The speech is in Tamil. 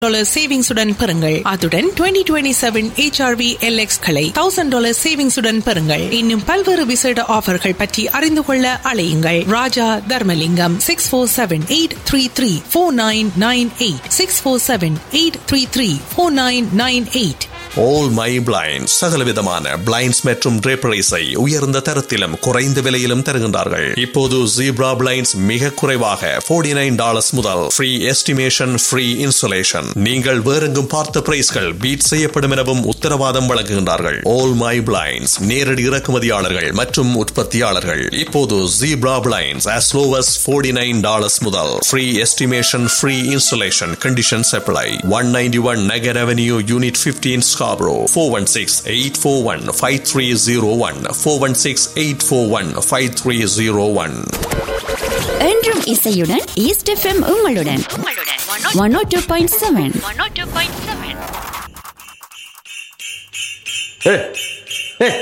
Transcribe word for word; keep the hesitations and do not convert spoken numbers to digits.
டாலர் சேவிங்ஸுடன் பெறுங்கள். அதுடன் twenty twenty seven H R V L X களை தௌசண்ட் டாலர் சேவிங்ஸுடன் பெறுங்கள். இன்னும் பல்வேறு விசேட ஆஃபர்கள் பற்றி அறிந்து கொள்ள அழையுங்கள். ராஜா Dharmalingam six four seven eight three three four nine nine eight six four seven eight three three four nine nine eight. All My Blinds சகலவிதமான பிளைண்ட்ஸ் மற்றும் draperies-ஐ உயர்ந்த தரத்திலும் குறைந்த விலையிலும் தருகின்றார்கள். இப்போது ஜீப்ரா பிளைண்ட்ஸ் மிக குறைவாக forty nine dollars முதல் ஃப்ரீ எஸ்டிமேஷன், ஃப்ரீ இன்ஸ்டாலேஷன். நீங்கள் வேறெங்கும் பார்த்த பிரைஸ்கள் பீட் செய்யப்படும் எனவும் உத்தரவாதம் வழங்குகின்றார்கள். All My Blinds நேரடி இறக்குமதியாளர்கள் மற்றும் உற்பத்தியாளர்கள். இப்போது zebra blinds as low as forty nine dollars முதல் free estimation, free installation. Conditions apply. one ninety-one Nagar Avenue, Unit fifteen, Scarborough. four one six, eight four one, five three zero one four one six, eight four one, five three zero one. என்றும் இசையுடன் ஈஸ்ட் எஃப்எம் உங்களுடன் one oh two point seven. Hey, hey.